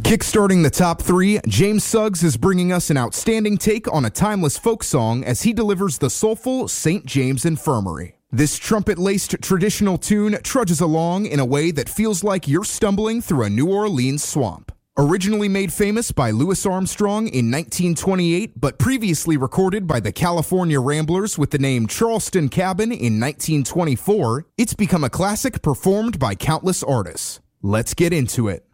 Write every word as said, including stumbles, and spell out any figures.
Kickstarting the top three, James Suggs is bringing us an outstanding take on a timeless folk song as he delivers the soulful Saint James Infirmary. This trumpet-laced traditional tune trudges along in a way that feels like you're stumbling through a New Orleans swamp. Originally made famous by Louis Armstrong in nineteen twenty-eight, but previously recorded by the California Ramblers with the name Charleston Cabin in nineteen twenty-four, it's become a classic performed by countless artists. Let's get into it.